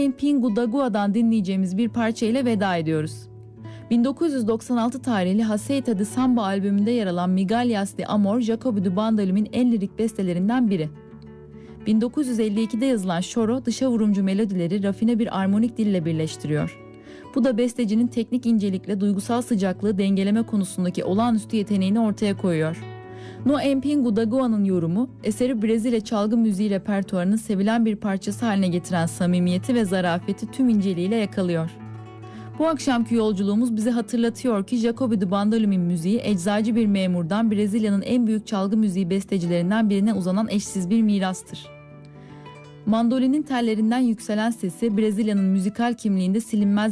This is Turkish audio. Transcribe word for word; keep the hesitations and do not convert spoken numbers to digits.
Pingu da Gua'dan dinleyeceğimiz bir parça ile veda ediyoruz. bin dokuz yüz doksan altı tarihli Hacienda de Samba albümünde yer alan Migalhas de Amor, Jacobo de Bandolum'un en lirik bestelerinden biri. bin dokuz yüz elli ikide yazılan Choro, dışa vurumcu melodileri rafine bir armonik dille birleştiriyor. Bu da bestecinin teknik incelikle duygusal sıcaklığı dengeleme konusundaki olağanüstü yeteneğini ortaya koyuyor. No Pingu da Gua'nın yorumu, eseri Brezilya çalgı müziği repertuarının sevilen bir parçası haline getiren samimiyeti ve zarafeti tüm inceliğiyle yakalıyor. Bu akşamki yolculuğumuz bize hatırlatıyor ki Jacobo de Bandolum'un müziği eczacı bir memurdan Brezilya'nın en büyük çalgı müziği bestecilerinden birine uzanan eşsiz bir mirastır. Mandolinin tellerinden yükselen sesi Brezilya'nın müzikal kimliğinde silinmez